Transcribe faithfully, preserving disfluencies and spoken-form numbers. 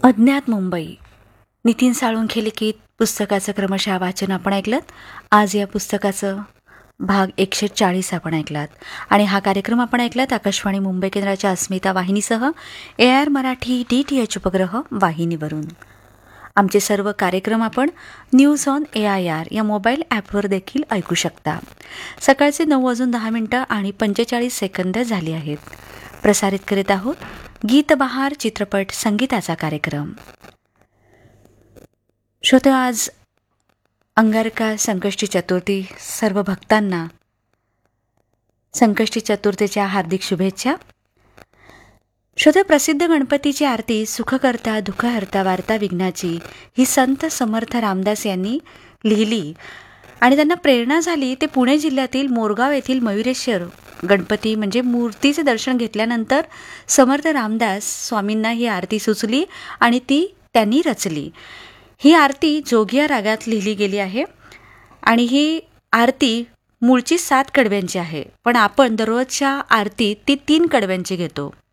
अज्ञात मुंबई नितीन साळुंखे लिखित पुस्तकाचं क्रमशः वाचन आपण ऐकलत. आज या पुस्तकाचं भाग एकशे चाळीस आपण ऐकलात आणि हा कार्यक्रम आपण ऐकलात आकाशवाणी मुंबई केंद्राच्या अस्मिता वाहिनीसह A R Marathi D T H उपग्रह वाहिनीवरून. आमचे सर्व कार्यक्रम आपण news on A I R या मोबाईल ॲपवर देखील ऐकू शकता. सकाळचे नऊ वाजून दहा मिनटं आणि पंचेचाळीस सेकंद झाली आहेत. प्रसारित करीत आहोत गीत बहार चित्रपट संगीताचा कार्यक्रम. श्रोते, आज अंगारका संकष्टी चतुर्थी. सर्व भक्तांना संकष्टी चतुर्थीच्या हार्दिक शुभेच्छा. श्रोते, प्रसिद्ध गणपतीची आरती सुखकर्ता दुःखहर्ता वार्ता विघ्नाची ही संत समर्थ रामदास यांनी लिहिली आणि त्यांना प्रेरणा झाली ते पुणे जिल्ह्यातील मोरगाव येथील मयुरेश्वर गणपती म्हणजे मूर्तीचे दर्शन घेतल्यानंतर समर्थ रामदास स्वामींना ही आरती सुचली आणि ती त्यांनी रचली. ही आरती जोगिया रागात लिहिली गेली आहे आणि ही आरती मूळची सात कडव्यांची आहे, पण आपण दररोजच्या आरतीत ती तीन कडव्यांची घेतो.